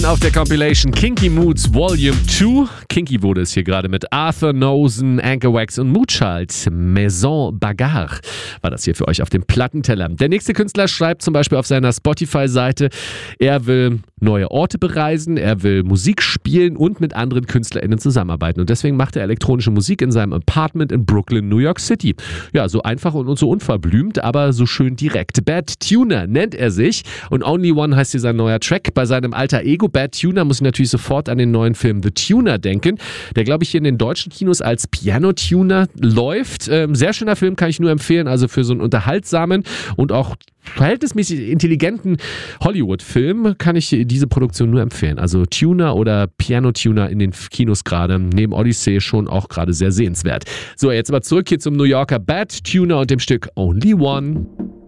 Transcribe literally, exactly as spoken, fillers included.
auf der Compilation Kinky Moods Volume zwei. Kinky wurde es hier gerade mit Arthur Nosen, Anchor Wax und Moonchild. Maison Bagarre war das hier für euch auf dem Plattenteller. Der nächste Künstler schreibt zum Beispiel auf seiner Spotify-Seite, er will neue Orte bereisen, er will Musik spielen und mit anderen KünstlerInnen zusammenarbeiten. Und deswegen macht er elektronische Musik in seinem Apartment in Brooklyn, New York City. Ja, so einfach und so unverblümt, aber so schön direkt. Bad Tuner nennt er sich und Only One heißt hier sein neuer Track. Bei seinem alter Ego Bad Tuner muss ich natürlich sofort an den neuen Film The Tuner denken, der, glaube ich, hier in den deutschen Kinos als Piano-Tuner läuft. Ähm, sehr schöner Film, kann ich nur empfehlen, also für so einen unterhaltsamen und auch verhältnismäßig intelligenten Hollywood-Film kann ich diese Produktion nur empfehlen. Also Tuner oder Piano-Tuner in den Kinos gerade, neben Odyssey schon auch gerade sehr sehenswert. So, jetzt aber zurück hier zum New Yorker Bad Tuner und dem Stück Only One.